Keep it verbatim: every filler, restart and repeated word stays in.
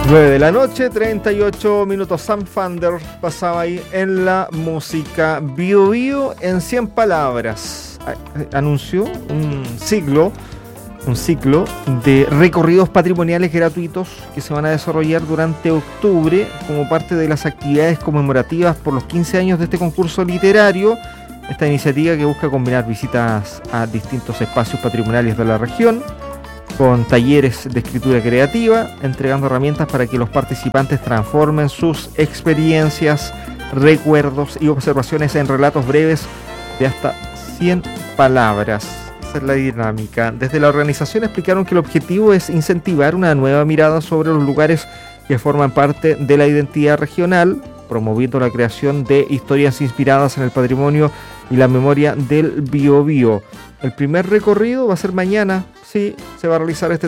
nueve de la noche, treinta y ocho minutos. Sam Fender pasaba ahí en la música. Bio Bio en cien palabras. Anunció un ciclo, un ciclo de recorridos patrimoniales gratuitos que se van a desarrollar durante octubre como parte de las actividades conmemorativas por los quince años de este concurso literario. Esta iniciativa que busca combinar visitas a distintos espacios patrimoniales de la región con talleres de escritura creativa, entregando herramientas para que los participantes transformen sus experiencias, recuerdos y observaciones en relatos breves de hasta cien palabras. Esa es la dinámica. Desde la organización explicaron que el objetivo es incentivar una nueva mirada sobre los lugares que forman parte de la identidad regional, promoviendo la creación de historias inspiradas en el patrimonio y la memoria del Biobío. El primer recorrido va a ser mañana, sí, se va a realizar este